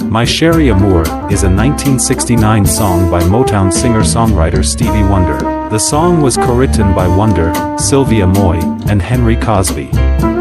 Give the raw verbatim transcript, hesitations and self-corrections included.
My Chérie Amour is a nineteen sixty-nine song by Motown singer-songwriter Stevie Wonder. The song was co-written by Wonder, Sylvia Moy, and Henry Cosby.